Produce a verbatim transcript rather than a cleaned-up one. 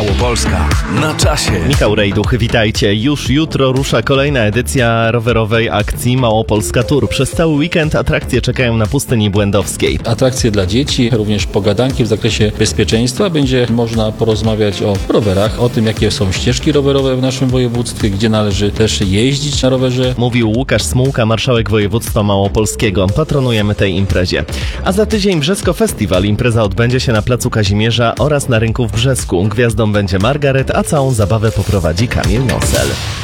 Małopolska na czasie. Michał Rejduch, witajcie. Już jutro rusza kolejna edycja rowerowej akcji Małopolska Tour. Przez cały weekend atrakcje czekają na pustyni błędowskiej. Atrakcje dla dzieci, również pogadanki w zakresie bezpieczeństwa. Będzie można porozmawiać o rowerach, o tym, jakie są ścieżki rowerowe w naszym województwie, gdzie należy też jeździć na rowerze. Mówił Łukasz Smułka, marszałek województwa małopolskiego. Patronujemy tej imprezie. A za tydzień Brzesko Festiwal. Impreza odbędzie się na placu Kazimierza oraz na rynku w Brzesku. Gwiazdą będzie Margaret, a całą zabawę poprowadzi Kamil Nosel.